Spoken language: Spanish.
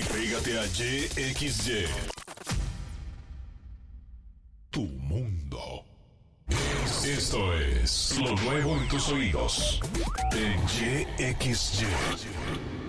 Pégate a YXY. Tu mundo. Esto es lo nuevo en tus oídos. En YXY.